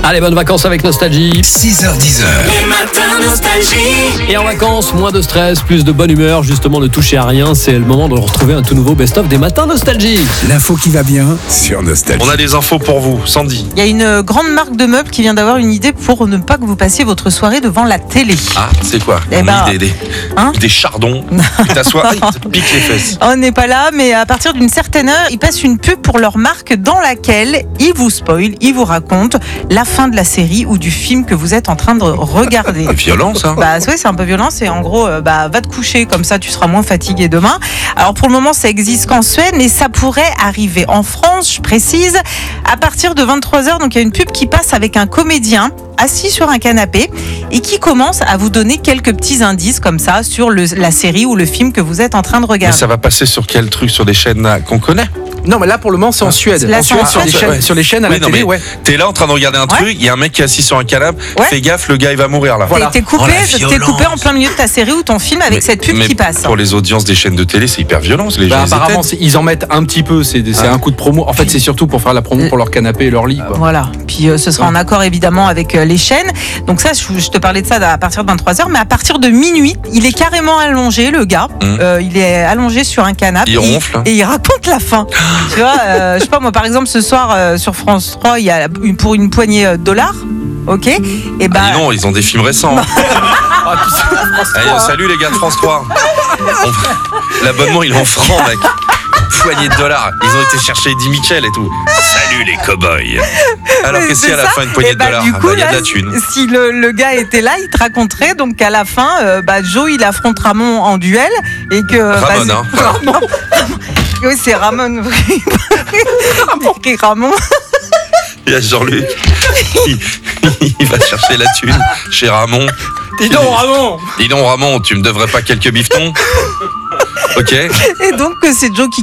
Allez, bonnes vacances avec Nostalgie. 6h10. Les matins nostalgie. Et en vacances, moins de stress, plus de bonne humeur. Justement, ne touchez à rien. C'est le moment de retrouver un tout nouveau best-of des matins Nostalgie. L'info qui va bien sur Nostalgie. On a des infos pour vous, Sandy. Il y a une grande marque de meubles qui vient d'avoir une idée pour ne pas que vous passiez votre soirée devant la télé. Ah, c'est quoi? Eh On ben, met des chardons. Tu t'assois, il te pique les fesses. On n'est pas là, mais à partir d'une certaine heure, ils passent une pub pour leur marque dans laquelle ils vous spoilent, ils vous racontent la fin de la série ou du film que vous êtes en train de regarder. Violent, ça. Bah oui, c'est un peu violent. C'est en gros, va te coucher, comme ça tu seras moins fatigué demain. Alors pour le moment, ça existe qu'en Suède, mais ça pourrait arriver en France, je précise, à partir de 23h. Donc il y a une pub qui passe avec un comédien assis sur un canapé et qui commence à vous donner quelques petits indices comme ça sur la série ou le film que vous êtes en train de Mais regarder. ça va passer sur quel truc? Sur des chaînes qu'on connaît? Non, mais là pour le moment c'est en Suède. Là, En c'est en Suède, Suède. sur les chaînes à Oui, la non, télé, mais ouais. T'es là en train de regarder un truc, il y a un mec qui est assis sur un canapé, Ouais. fais gaffe, le gars il va mourir là. Voilà. T'es coupé, Oh, la t'es coupé en violence. plein milieu de ta série ou ton film avec cette pub mais qui passe. Pour les audiences des chaînes de télé, c'est hyper violent. Les gens les Apparemment, éteignent. ils en mettent un petit peu. C'est un coup de promo. En fait, c'est surtout pour faire la promo pour leur canapé et leur lit. Quoi. Voilà, puis ce sera en accord évidemment avec les chaînes. Donc ça, je te parlais de ça à partir de 23h, mais à partir de minuit, il est carrément allongé, le gars. Il est allongé sur un canapé. Il ronfle, hein. Et il raconte la fin. Tu vois, je sais pas moi, par exemple, ce soir sur France 3, il y a pour une poignée de $, ok. Et ben. Ah, dis non, ils ont des films récents. Allez, salut les gars de France 3. L'abonnement il est en francs, mec. Poignée de $. Ils ont été chercher Eddie Mitchell et tout. Salut les cow-boys. Alors qu'est-ce qu'il y a à la fin, une poignée de $? Du coup, Il y a de là, la thune. si le gars était là, il te raconterait donc qu'à la fin, Joe il affronte Ramon en duel et que Ramon, hein. Ramon. Oui, c'est Ramon. Et Ramon. Il y a Jean-Luc. Il va chercher la thune chez Ramon. Dis donc, Ramon. Dis donc Ramon, tu me devrais pas quelques bifetons? Ok. Et donc c'est Joe qui